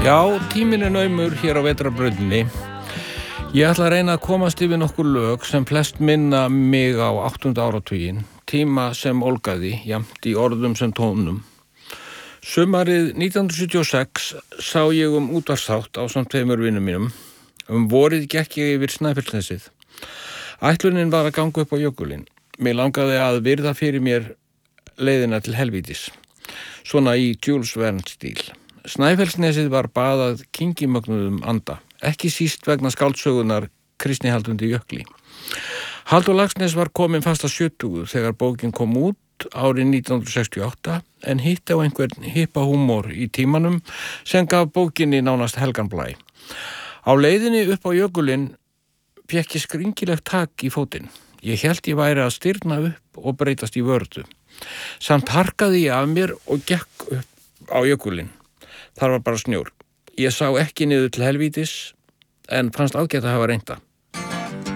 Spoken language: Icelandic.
Já, tíminn naumur hér á vetrarbrautinni. Ég ætla að reyna að komast yfir nokkur lög sem flest minna mig á 8. áratuginn, tíma sem ólgaði, jafnt í orðum sem tónum. Sumarið 1976 sá ég útvarpsþátt ásamt tveimur vinum mínum. Vorið gekk ég yfir Snæfellsnesið. Ætlunin var að ganga upp á jökulinn. Mig langaði að virða fyrir mér leiðina til helvítis. Svona í Jules Verne stíl. Snæfellsnesið var baðað kyngimögnuðum anda, ekki síst vegna skáldsögunar Kristnihaldundir jökli. Halldór Laxness var kominn fast að 70 þegar bókin kom út árið 1968 en hitti á einhvern hippa húmor í tímanum sem gaf bókinni nánast helgan blæ. Á leiðinni upp á jökulinn fékk ég skringilegt tak í fótinn. Ég hélt ég væri að stirna upp og breytast í vördu. Samt harkaði ég af mér og gekk upp á jökulinn. Þar var bara snjór. Ég sá ekki niður til helvítis en fannst ágætt að hafa reynda.